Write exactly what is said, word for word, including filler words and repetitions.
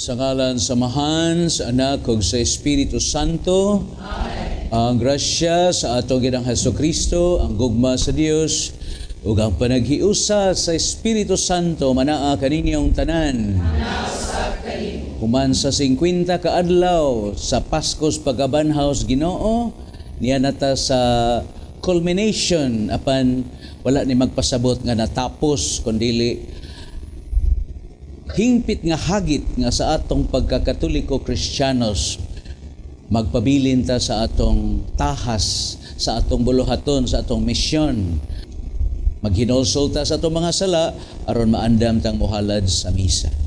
Sa ngalan samahan, sa Anak ug sa Espiritu Santo. Amen. Ang grasya sa atong Ginoong Hesukristo, ang gugma sa Dios ug ang panaghiusa sa Espiritu Santo manaa kaninyong tanan. Human sa singkwenta ka adlaw sa Paskos pagabanhaw sa Ginoo, niya nata sa culmination apan wala ni magpasabot nga natapos kundili hingpit nga hagit nga sa atong pagkakatoliko Kristiyanos, magpabilin ta sa atong tahas, sa atong buluhaton, sa atong misyon. Maghinulsol ta sa atong mga sala aron maandam tang mohalad sa misa.